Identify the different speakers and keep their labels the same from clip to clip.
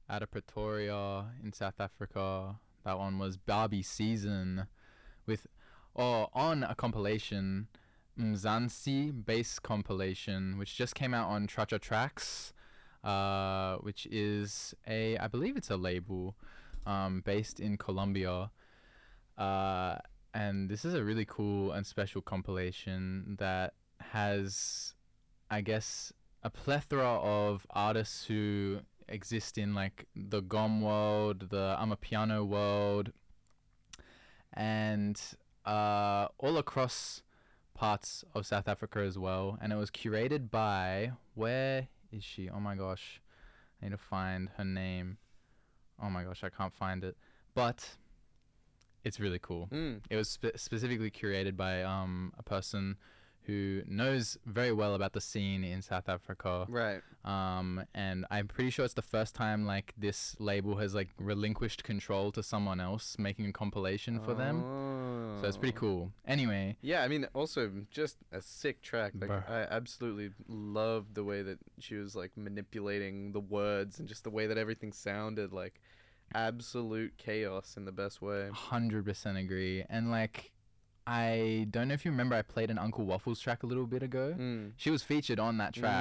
Speaker 1: out of Pretoria in South Africa. That one was Barbie Season with, on a compilation, Mzansi bass compilation, which just came out on Tracha Tracks, which is I believe it's a label, based in Colombia. And this is a really cool and special compilation that has, I guess, a plethora of artists who exist in like the GOM world, the Amapiano world, and all across parts of South Africa as well. And it was curated by, where is she? Oh my gosh, I need to find her name. Oh my gosh, I can't find it. But it's really cool. It was specifically curated by a person who knows very well about the scene in South Africa.
Speaker 2: Right.
Speaker 1: And I'm pretty sure it's the first time like this label has like relinquished control to someone else making a compilation for them. So it's pretty cool. Anyway.
Speaker 2: Yeah, I mean, also just a sick track. Like, I absolutely loved the way that she was like manipulating the words and just the way that everything sounded like absolute chaos in the best way.
Speaker 1: 100% agree. And like, I don't know if you remember, I played an Uncle Waffles track a little bit ago. She was featured on that track.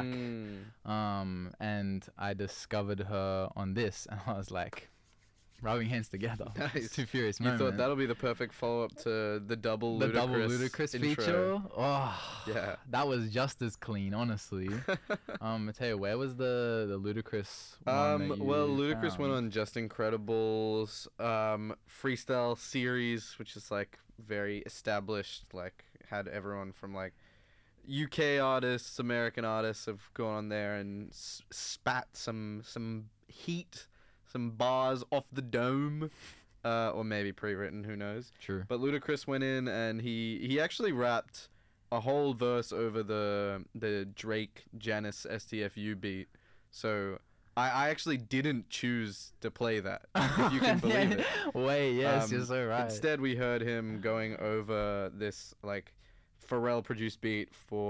Speaker 1: And I discovered her on this, and I was like, rubbing hands together.
Speaker 2: Nice.
Speaker 1: Two furious
Speaker 2: You
Speaker 1: moment.
Speaker 2: thought that'll be the perfect follow-up to the double Ludacris intro.
Speaker 1: feature. Oh,
Speaker 2: Yeah.
Speaker 1: that was just as clean, honestly. Mateo, where was the Ludacris one that you
Speaker 2: Well, Ludacris
Speaker 1: found?
Speaker 2: went on Just Incredible's freestyle series, which is like very established. Like, had everyone from like UK artists, American artists have gone on there and spat some heat, some bars off the dome, or maybe pre-written, who knows.
Speaker 1: True.
Speaker 2: But Ludacris went in and he actually rapped a whole verse over the Drake Janice STFU beat. So I actually didn't choose to play that, if you can believe it.
Speaker 1: Wait, yes, you're so right.
Speaker 2: Instead, we heard him going over this like Pharrell produced beat for